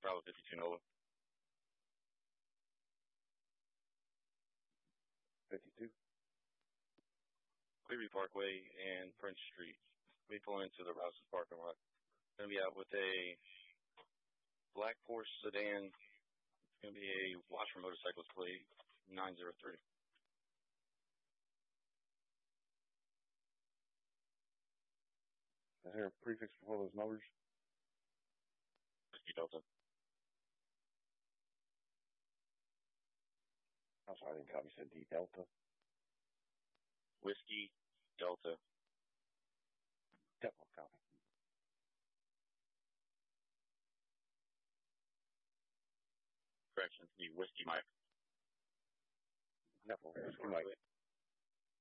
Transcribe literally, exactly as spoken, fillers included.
Bravo fifty-two Nova. fifty-two. Cleary Parkway and French Street. We pull into the Rouse's parking lot. Going to be out with a black Porsche sedan. It's going to be a Watch for Motorcycles plate nine zero three. Is there a prefix before those numbers? Whiskey Delta. I'm sorry, I didn't copy. You said D Delta. Whiskey Delta. Definitely copy. Correction, the Whiskey Mike. Definitely. Whiskey Mike.